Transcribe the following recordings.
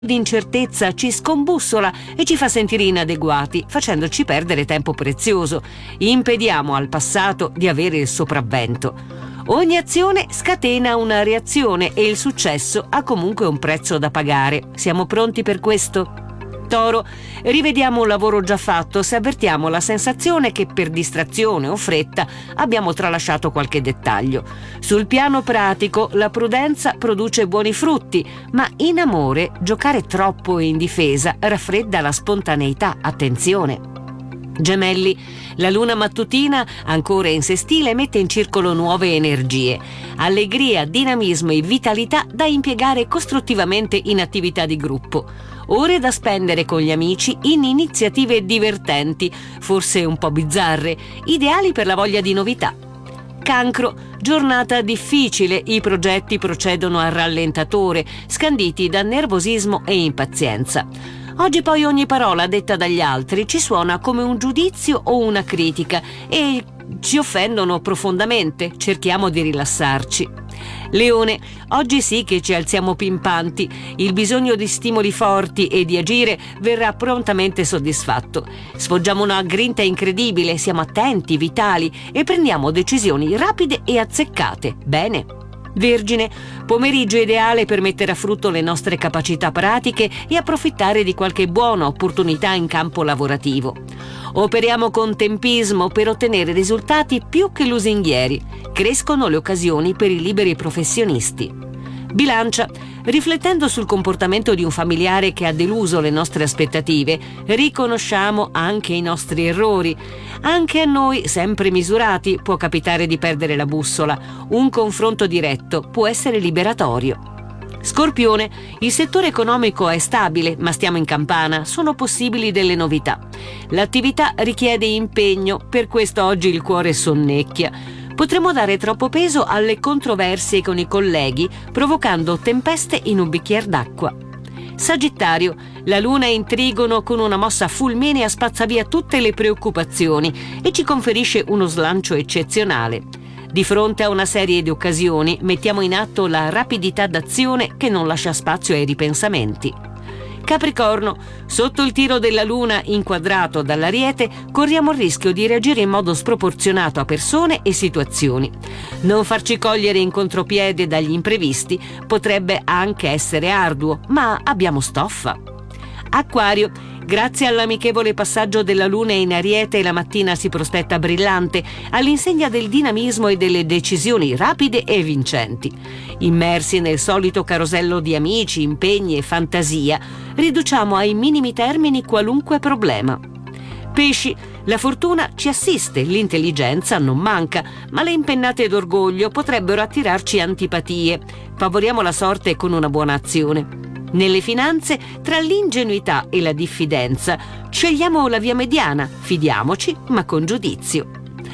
di incertezza ci scombussola e ci fa sentire inadeguati, facendoci perdere tempo prezioso. Impediamo al passato di avere il sopravvento. Ogni azione scatena una reazione e il successo ha comunque un prezzo da pagare. Siamo pronti per questo? Toro, rivediamo un lavoro già fatto se avvertiamo la sensazione che per distrazione o fretta abbiamo tralasciato qualche dettaglio. Sul piano pratico la prudenza produce buoni frutti, ma in amore giocare troppo in difesa raffredda la spontaneità. Attenzione! Gemelli, la luna mattutina, ancora in sestile, mette in circolo nuove energie. Allegria, dinamismo e vitalità da impiegare costruttivamente in attività di gruppo. Ore da spendere con gli amici in iniziative divertenti, forse un po' bizzarre, ideali per la voglia di novità. Cancro, giornata difficile, i progetti procedono a rallentatore, scanditi da nervosismo e impazienza. Oggi poi ogni parola detta dagli altri ci suona come un giudizio o una critica e ci offendono profondamente. Cerchiamo di rilassarci. Leone, oggi sì che ci alziamo pimpanti. Il bisogno di stimoli forti e di agire verrà prontamente soddisfatto. Sfoggiamo una grinta incredibile, siamo attenti, vitali e prendiamo decisioni rapide e azzeccate. Bene. Vergine, pomeriggio ideale per mettere a frutto le nostre capacità pratiche e approfittare di qualche buona opportunità in campo lavorativo. Operiamo con tempismo per ottenere risultati più che lusinghieri. Crescono le occasioni per i liberi professionisti. Bilancia, riflettendo sul comportamento di un familiare che ha deluso le nostre aspettative, riconosciamo anche i nostri errori. Anche a noi, sempre misurati, può capitare di perdere la bussola. Un confronto diretto può essere liberatorio. Scorpione, il settore economico è stabile, ma stiamo in campana, sono possibili delle novità. L'attività richiede impegno, per questo oggi il cuore sonnecchia. Potremmo dare troppo peso alle controversie con i colleghi, provocando tempeste in un bicchiere d'acqua. Sagittario, la luna è in trigono con una mossa fulminea spazza via tutte le preoccupazioni e ci conferisce uno slancio eccezionale. Di fronte a una serie di occasioni mettiamo in atto la rapidità d'azione che non lascia spazio ai ripensamenti. Capricorno, sotto il tiro della luna inquadrato dall'Ariete corriamo il rischio di reagire in modo sproporzionato a persone e situazioni. Non farci cogliere in contropiede dagli imprevisti potrebbe anche essere arduo, ma abbiamo stoffa. Acquario, grazie all'amichevole passaggio della luna in Ariete la mattina si prospetta brillante, all'insegna del dinamismo e delle decisioni rapide e vincenti. Immersi nel solito carosello di amici, impegni e fantasia, riduciamo ai minimi termini qualunque problema. Pesci, la fortuna ci assiste, l'intelligenza non manca, ma le impennate d'orgoglio potrebbero attirarci antipatie. Favoriamo la sorte con una buona azione. Nelle finanze, tra l'ingenuità e la diffidenza, scegliamo la via mediana, fidiamoci, ma con giudizio.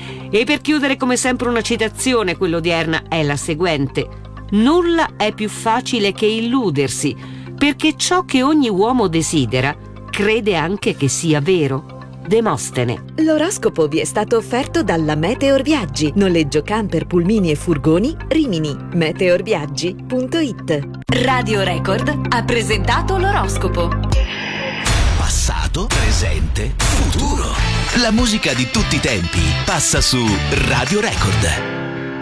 E per chiudere, come sempre, una citazione, quella odierna, è la seguente: nulla è più facile che illudersi, perché ciò che ogni uomo desidera, crede anche che sia vero. Demostene. L'oroscopo vi è stato offerto dalla Meteor Viaggi, noleggio camper, pulmini e furgoni, Rimini. meteorviaggi.it. Radio Record ha presentato l'oroscopo. Passato, presente, futuro. La musica di tutti i tempi passa su Radio Record.